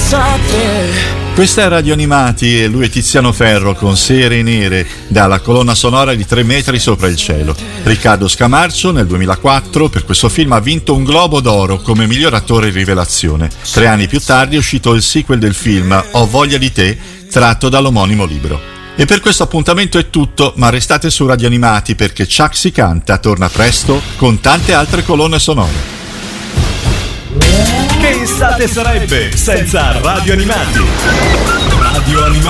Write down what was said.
sapere. Questa è Radio Animati e lui è Tiziano Ferro con Sere Nere, dalla colonna sonora di 3 metri sopra il cielo. Riccardo Scamarcio nel 2004 per questo film ha vinto un Globo d'Oro come miglior attore rivelazione. 3 anni più tardi è uscito il sequel del film Ho voglia di te, tratto dall'omonimo libro. E per questo appuntamento è tutto, ma restate su Radio Animati perché Chuck si canta torna presto con tante altre colonne sonore. Che estate sarebbe senza Radio Animati? Radio Animati.